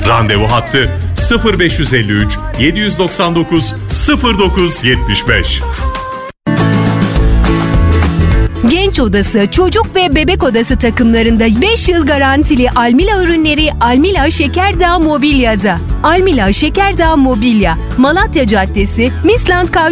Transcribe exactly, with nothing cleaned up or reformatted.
Randevu hattı sıfır beş yüz elli üç yedi yüz doksan dokuz sıfır dokuz yetmiş beş. Genç Odası, Çocuk ve Bebek Odası takımlarında beş yıl garantili Almila ürünleri Almila Şekerdağ Mobilya'da. Almila Şekerdağ Mobilya, Malatya Caddesi, Misland